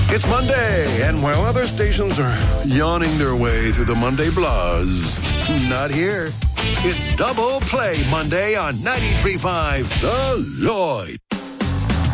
It's Monday, and while other stations are yawning their way through the Monday buzz, not here. It's Double Play Monday on 93.5 The Lloyd.